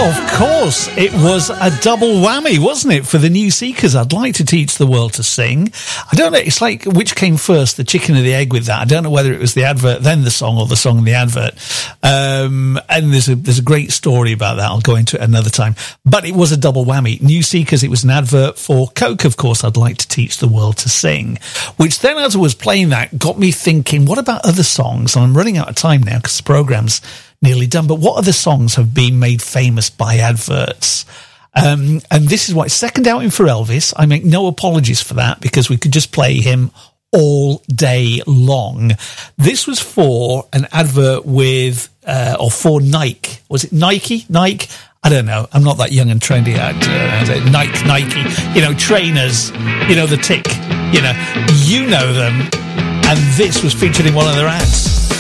Of course, it was a double whammy, wasn't it, for the New Seekers? I'd like to teach the world to sing. I don't know, it's like which came first, the chicken or the egg with that. I don't know whether it was the advert, then the song, or the song and the advert. And there's a great story about that. I'll go into it another time. But it was a double whammy. New Seekers, it was an advert for Coke, of course, I'd like to teach the world to sing. Which then, as I was playing that, got me thinking, what about other songs? And I'm running out of time now because the program's nearly done, but what other songs have been made famous by adverts? And this is why, second outing for Elvis. I make no apologies for that because we could just play him all day long. This was for an advert with, or for Nike. Was it Nike? Nike? I don't know. I'm not that young and trendy. Nike, you know, trainers, you know, the tick, you know them. And this was featured in one of their ads.